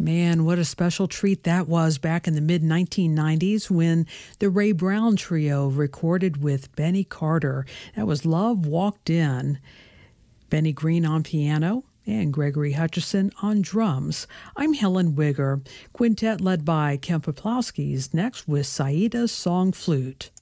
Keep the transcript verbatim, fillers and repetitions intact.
Man, what a special treat that was back in the mid nineteen nineties when the Ray Brown Trio recorded with Benny Carter. That was Love Walked In. Benny Green on piano and Gregory Hutcherson on drums. I'm Helen Wigger. Quintet led by Ken Poplowski's next with Saida's Song Flute.